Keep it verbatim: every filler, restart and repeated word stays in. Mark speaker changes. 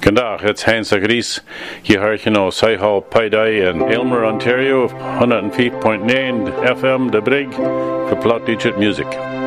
Speaker 1: Vandaag, het Heinz Gries. Je hoort je nou Saihal Paidai in Aylmer, Ontario, one oh five point nine F M, De Brig, for Plot Digit Music.